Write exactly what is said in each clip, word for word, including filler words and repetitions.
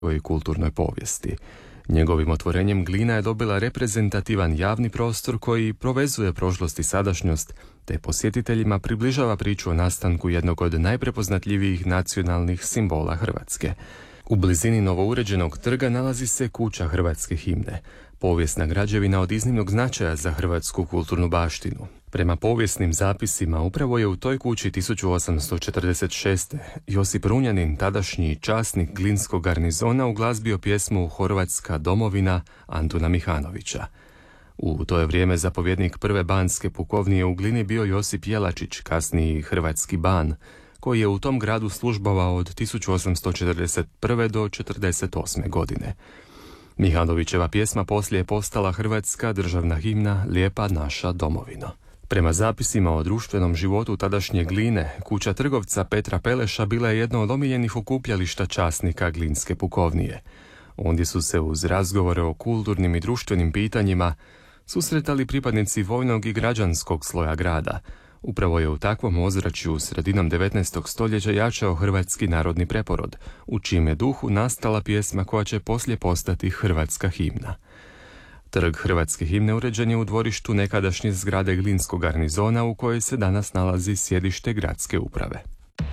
i kulturnoj povijesti. Njegovim otvorenjem Glina je dobila reprezentativan javni prostor koji provezuje prošlost i sadašnjost, te posjetiteljima približava priču o nastanku jednog od najprepoznatljivijih nacionalnih simbola Hrvatske. U blizini novouređenog trga nalazi se kuća hrvatske himne, povijesna građevina od iznimnog značaja za hrvatsku kulturnu baštinu. Prema povijesnim zapisima, upravo je u toj kući tisuću osamsto četrdeset šeste. Josip Runjanin, tadašnji časnik glinskog garnizona, uglazbio pjesmu Horvatska domovina Antuna Mihanovića. U to je vrijeme zapovjednik prve banske pukovnije u Glini bio Josip Jelačić, kasniji hrvatski ban, koji je u tom gradu službovao od tisuću osamsto četrdeset prve do četrdeset osme. godine. Mihanovićeva pjesma poslije je postala hrvatska državna himna Lijepa naša domovino. Prema zapisima o društvenom životu tadašnje Gline, kuća trgovca Petra Peleša bila je jedno od omiljenih okupljališta časnika glinske pukovnije. Ondje su se uz razgovore o kulturnim i društvenim pitanjima susretali pripadnici vojnog i građanskog sloja grada. Upravo je u takvom ozračju sredinom devetnaestog stoljeća jačao hrvatski narodni preporod, u čijem je duhu nastala pjesma koja će poslije postati hrvatska himna. Trg hrvatske himne uređen je u dvorištu nekadašnje zgrade glinskog garnizona u kojoj se danas nalazi sjedište gradske uprave.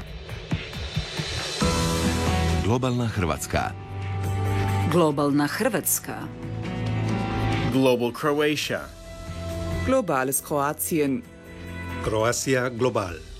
Globalna Hrvatska. Globalna Hrvatska. Global Croatia. Globales Kroatien. Croatia Global.